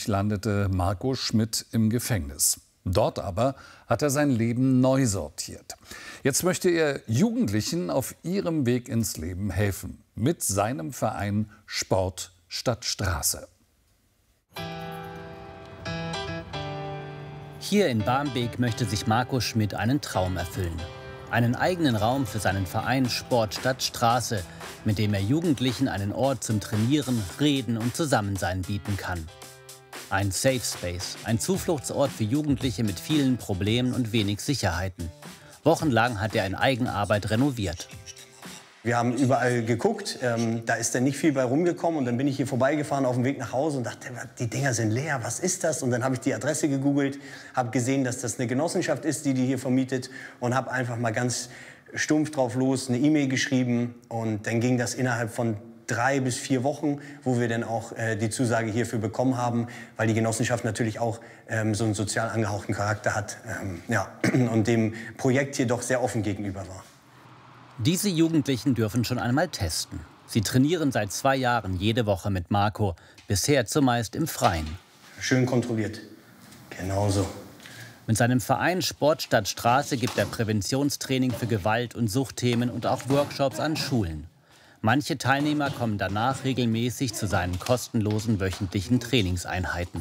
Schließlich landete Marco Schmidt im Gefängnis. Dort aber hat er sein Leben neu sortiert. Jetzt möchte er Jugendlichen auf ihrem Weg ins Leben helfen. Mit seinem Verein Sport statt Straße. Hier in Barmbek möchte sich Marco Schmidt einen Traum erfüllen. Einen eigenen Raum für seinen Verein Sport statt Straße, mit dem er Jugendlichen einen Ort zum Trainieren, Reden und Zusammensein bieten kann. Ein Safe Space, ein Zufluchtsort für Jugendliche mit vielen Problemen und wenig Sicherheiten. Wochenlang hat er in Eigenarbeit renoviert. Wir haben überall geguckt, da ist dann nicht viel bei rumgekommen. Und dann bin ich hier vorbeigefahren auf dem Weg nach Hause und dachte, die Dinger sind leer, was ist das? Und dann habe ich die Adresse gegoogelt, habe gesehen, dass das eine Genossenschaft ist, die hier vermietet. Und habe einfach mal ganz stumpf drauf los eine E-Mail geschrieben. Und dann ging das innerhalb von 3 bis 4 Wochen, wo wir dann auch die Zusage hierfür bekommen haben, weil die Genossenschaft natürlich auch so einen sozial angehauchten Charakter hat, und dem Projekt hier doch sehr offen gegenüber war. Diese Jugendlichen dürfen schon einmal testen. Sie trainieren seit 2 Jahren jede Woche mit Marco, bisher zumeist im Freien. Schön kontrolliert, genau so. Mit seinem Verein Sport statt Straße gibt er Präventionstraining für Gewalt- und Suchtthemen und auch Workshops an Schulen. Manche Teilnehmer kommen danach regelmäßig zu seinen kostenlosen wöchentlichen Trainingseinheiten.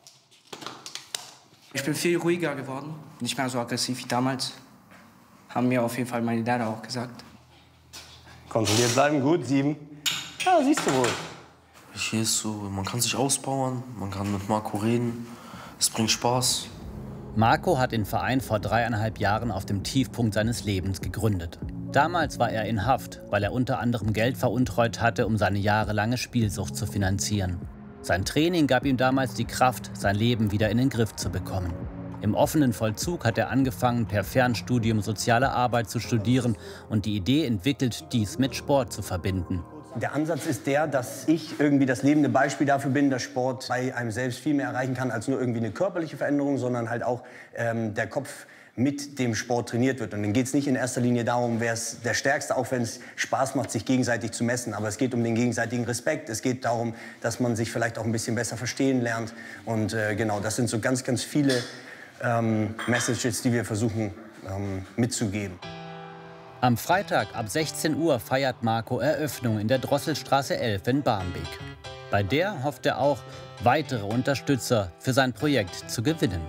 Ich bin viel ruhiger geworden, nicht mehr so aggressiv wie damals. Haben mir auf jeden Fall meine Lehrer auch gesagt. Kontrolliert bleiben, gut, 7. Ja, siehst du wohl. Hier ist so, man kann sich ausbauen, man kann mit Marco reden, es bringt Spaß. Marco hat den Verein vor 3,5 Jahren auf dem Tiefpunkt seines Lebens gegründet. Damals war er in Haft, weil er unter anderem Geld veruntreut hatte, um seine jahrelange Spielsucht zu finanzieren. Sein Training gab ihm damals die Kraft, sein Leben wieder in den Griff zu bekommen. Im offenen Vollzug hat er angefangen, per Fernstudium soziale Arbeit zu studieren und die Idee entwickelt, dies mit Sport zu verbinden. Der Ansatz ist der, dass ich irgendwie das lebende Beispiel dafür bin, dass Sport bei einem selbst viel mehr erreichen kann als nur irgendwie eine körperliche Veränderung, sondern halt auch der Kopf mit dem Sport trainiert wird. Und dann geht es nicht in erster Linie darum, wer ist der Stärkste, auch wenn es Spaß macht, sich gegenseitig zu messen. Aber es geht um den gegenseitigen Respekt. Es geht darum, dass man sich vielleicht auch ein bisschen besser verstehen lernt. Und genau, das sind so ganz, ganz viele Messages, die wir versuchen mitzugeben. Am Freitag ab 16 Uhr feiert Marco Eröffnung in der Drosselstraße 11 in Barmbek. Bei der hofft er auch, weitere Unterstützer für sein Projekt zu gewinnen.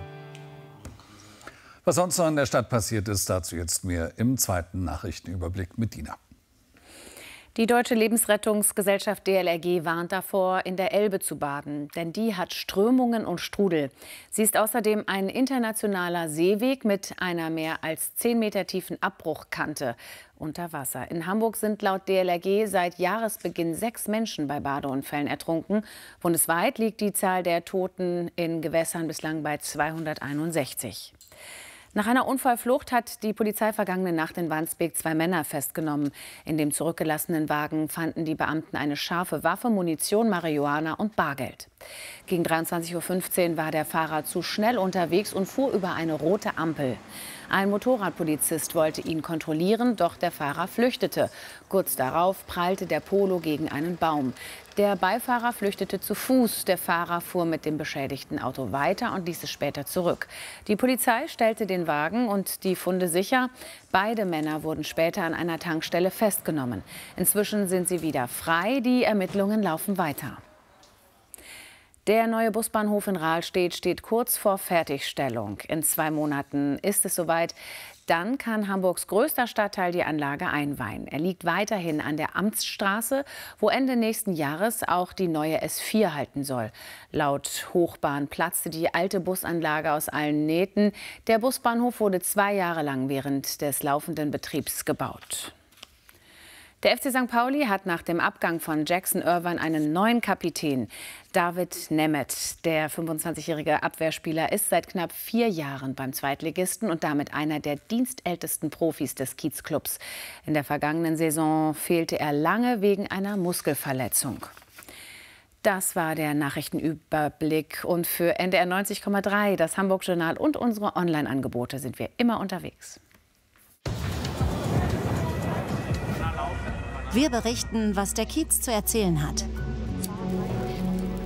Was sonst noch in der Stadt passiert ist, dazu jetzt mehr im zweiten Nachrichtenüberblick mit Dina. Die Deutsche Lebensrettungsgesellschaft DLRG warnt davor, in der Elbe zu baden, denn die hat Strömungen und Strudel. Sie ist außerdem ein internationaler Seeweg mit einer mehr als 10 Meter tiefen Abbruchkante unter Wasser. In Hamburg sind laut DLRG seit Jahresbeginn 6 Menschen bei Badeunfällen ertrunken. Bundesweit liegt die Zahl der Toten in Gewässern bislang bei 261. Nach einer Unfallflucht hat die Polizei vergangene Nacht in Wandsbek 2 Männer festgenommen. In dem zurückgelassenen Wagen fanden die Beamten eine scharfe Waffe, Munition, Marihuana und Bargeld. Gegen 23:15 Uhr war der Fahrer zu schnell unterwegs und fuhr über eine rote Ampel. Ein Motorradpolizist wollte ihn kontrollieren, doch der Fahrer flüchtete. Kurz darauf prallte der Polo gegen einen Baum. Der Beifahrer flüchtete zu Fuß. Der Fahrer fuhr mit dem beschädigten Auto weiter und ließ es später zurück. Die Polizei stellte den Wagen und die Funde sicher. Beide Männer wurden später an einer Tankstelle festgenommen. Inzwischen sind sie wieder frei. Die Ermittlungen laufen weiter. Der neue Busbahnhof in Rahlstedt steht kurz vor Fertigstellung. In 2 Monaten ist es soweit. Dann kann Hamburgs größter Stadtteil die Anlage einweihen. Er liegt weiterhin an der Amtsstraße, wo Ende nächsten Jahres auch die neue S4 halten soll. Laut Hochbahn platzte die alte Busanlage aus allen Nähten. Der Busbahnhof wurde 2 Jahre lang während des laufenden Betriebs gebaut. Der FC St. Pauli hat nach dem Abgang von Jackson Irvine einen neuen Kapitän. David Nemeth, der 25-jährige Abwehrspieler, ist seit knapp 4 Jahren beim Zweitligisten und damit einer der dienstältesten Profis des Kiezclubs. In der vergangenen Saison fehlte er lange wegen einer Muskelverletzung. Das war der Nachrichtenüberblick. Und für NDR 90,3, das Hamburg-Journal und unsere Online-Angebote sind wir immer unterwegs. Wir berichten, was der Kiez zu erzählen hat.